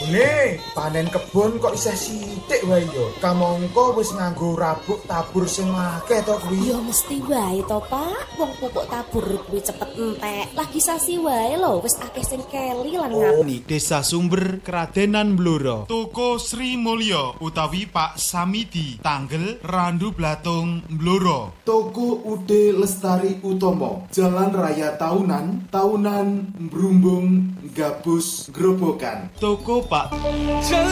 Nih, panen kebon kok isih sithik wae yo. Kamangka wis nganggo rabuk tabur sing akeh to kuwi. Ya mesti wae to, Pak. Wong pupuk tabur kuwi cepet entek. Lagi sasi wae lho, wis akeh sing keli lan Ini Desa Sumber Kradenan Blora. Toko Sri Mulyo utawi Pak Samidi, Tanggel, Randu Blatung, Blora. Toko Ude Lestari Utomo, Jalan Raya Tahunan, Brumbung, Gabus, Grobogan. Toko Pak